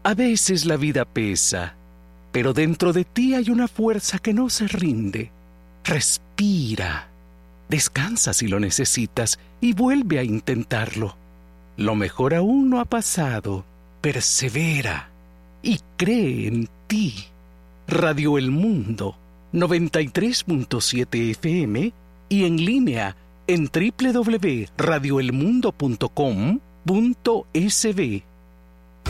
A veces la vida pesa, pero dentro de ti hay una fuerza que no se rinde. Respira, descansa si lo necesitas y vuelve a intentarlo. Lo mejor aún no ha pasado. Persevera y cree en ti. Radio El Mundo, 93.7 FM y en línea en www.radioelmundo.com.sb.